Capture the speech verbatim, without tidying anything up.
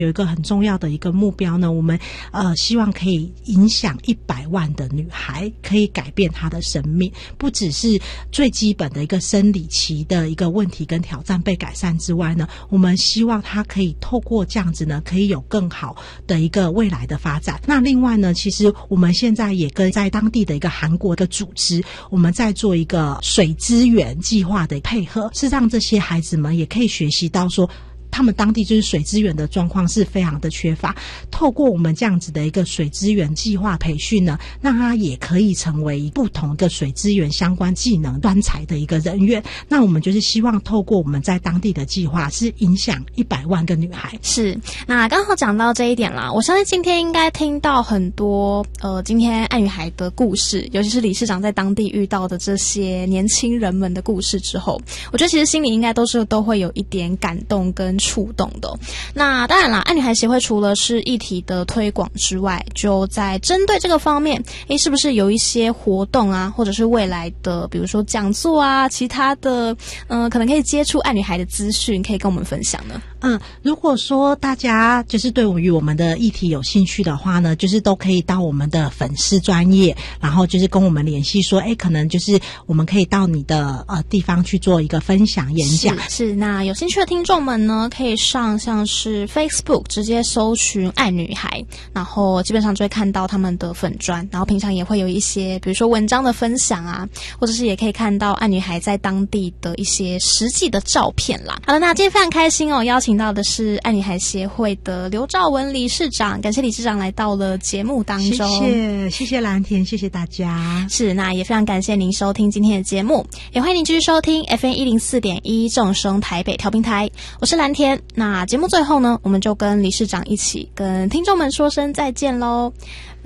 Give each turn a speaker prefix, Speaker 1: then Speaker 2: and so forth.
Speaker 1: 有一个很重要的一个目标呢，我们呃希望可以影响一百万的女孩，可以改变她的生命，不只是最基本的一个生理期的一个问题跟挑战被改善之外呢，我们希望她可以透过这样子呢，可以有更好的一个未来的发展。那另外呢，其实我们现在也跟在当地的一个韩国的组织，我们在做一个水资源计划的配合，是让这些孩子们也可以学习到说他们当地就是水资源的状况是非常的缺乏，透过我们这样子的一个水资源计划培训呢，让他也可以成为不同的水资源相关技能专才的一个人员。那我们就是希望透过我们在当地的计划是影响一百万个女孩。
Speaker 2: 是，那刚好讲到这一点啦，我相信今天应该听到很多呃，今天爱女孩的故事，尤其是理事长在当地遇到的这些年轻人们的故事之后，我觉得其实心里应该都是都会有一点感动跟触动的。那当然啦，爱女孩协会除了是议题的推广之外，就在针对这个方面，诶，是不是有一些活动啊，或者是未来的比如说讲座啊，其他的嗯、呃，可能可以接触爱女孩的资讯，可以跟我们分享呢？
Speaker 1: 嗯，如果说大家就是对于我们的议题有兴趣的话呢，就是都可以到我们的粉丝专页，然后就是跟我们联系说，诶，可能就是我们可以到你的呃地方去做一个分享演讲。
Speaker 2: 是, 是，那有兴趣的听众们呢，可以上像是 Facebook 直接搜寻爱女孩，然后基本上就会看到他们的粉专，然后平常也会有一些比如说文章的分享啊，或者是也可以看到爱女孩在当地的一些实际的照片啦。好了，那今天非常开心哦，邀请到的是爱女孩协会的刘兆文理事长，感谢理事长来到了节目当中。
Speaker 1: 谢谢，谢谢蓝田，谢谢大家。
Speaker 2: 是，那也非常感谢您收听今天的节目，也欢迎您继续收听 F M 一零四点一 正声台北调频台，我是蓝田。那节目最后呢，我们就跟理事长一起跟听众们说声再见咯。